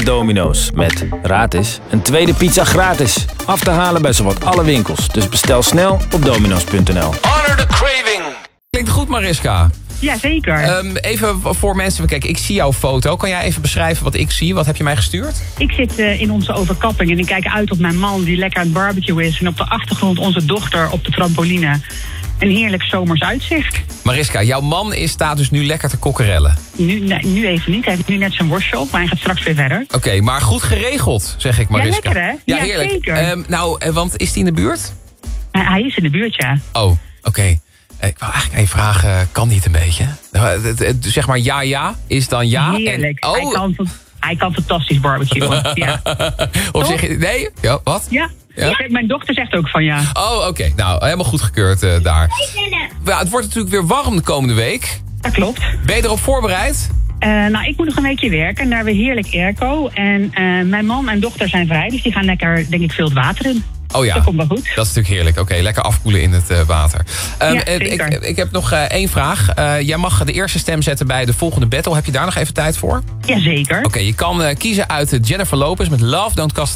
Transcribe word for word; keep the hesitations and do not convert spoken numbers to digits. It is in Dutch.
Domino's met, raad eens, een tweede pizza gratis. Af te halen bij zowat alle winkels. Dus bestel snel op domino's punt n l. Honor the craving. Klinkt goed, Mariska. Ja, zeker. Um, even voor mensen, kijk, ik zie jouw foto. Kan jij even beschrijven wat ik zie? Wat heb je mij gestuurd? Ik zit uh, in onze overkapping en ik kijk uit op mijn man die lekker aan het barbecue is. En op de achtergrond onze dochter op de trampoline. Een heerlijk zomers uitzicht. Mariska, jouw man is, staat dus nu lekker te kokkerellen. Nu, nee, nu even niet. Hij heeft nu net zijn worstje op, maar hij gaat straks weer verder. Oké, okay, maar goed geregeld, zeg ik, Mariska. Ja, lekker hè? Ja, ja heerlijk. zeker. Um, nou, want is hij in de buurt? Uh, hij is in de buurt, ja. Oh, oké. Okay. Ik wou eigenlijk even vragen, kan niet een beetje? Zeg maar ja, ja, is dan ja. Heerlijk. En, oh. hij, kan, hij kan fantastisch barbecuen. Ja. Of zeg je, nee? Ja, wat? Ja. Ja? Ja, mijn dochter zegt ook van ja. Oh, oké. Okay. Nou, helemaal goedgekeurd uh, daar. Ja, het wordt natuurlijk weer warm de komende week. Dat klopt. Ben je erop voorbereid? Uh, nou, ik moet nog een weekje werken. En daar weer heerlijk airco. En uh, mijn man en dochter zijn vrij. Dus die gaan lekker, denk ik, veel het water in. Oh ja, dat komt wel goed. Dat is natuurlijk heerlijk. Oké, okay, lekker afkoelen in het uh, water. Um, ja, ik, ik heb nog uh, één vraag. Uh, jij mag de eerste stem zetten bij de volgende battle. Heb je daar nog even tijd voor? Jazeker. Oké, okay, je kan uh, kiezen uit Jennifer Lopez met Love Don't Cost